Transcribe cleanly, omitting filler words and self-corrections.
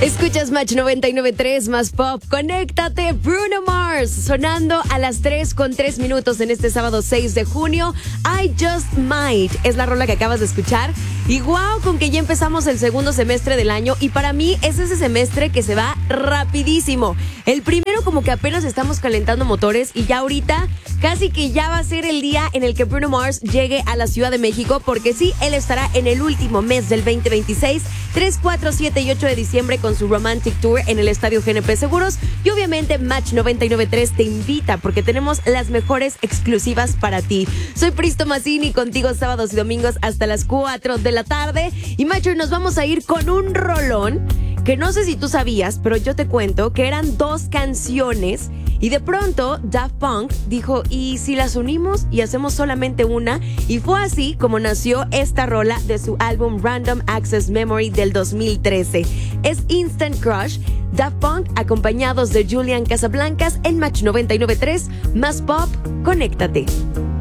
Escuchas Match 99.3 más pop. Conéctate, Bruno Mars, sonando a las 3:03 en este sábado 6 de junio. I Just Might es la rola que acabas de escuchar. Y wow, con que ya empezamos el segundo semestre del año. Y para mí es ese semestre que se va rapidísimo. El primero como que apenas estamos calentando motores y ya ahorita casi que ya va a ser el día en el que Bruno Mars llegue a la Ciudad de México, porque sí, él estará en el último mes del 2026, 3, 4, 7 y 8 de diciembre con su Romantic Tour en el Estadio GNP Seguros. Y obviamente Match 99.3 te invita porque tenemos las mejores exclusivas para ti. Soy Pristo Mazzini, contigo sábados y domingos hasta las 4 de la tarde. Y Matcher, nos vamos a ir con un rolón que no sé si tú sabías, pero yo te cuento que eran 2 canciones. Y de pronto Daft Punk dijo, ¿y si las unimos y hacemos solamente una? Y fue así como nació esta rola de su álbum Random Access Memory del 2013. Es Instant Crush, Daft Punk acompañados de Julian Casablancas en Match 99.3, más pop, conéctate.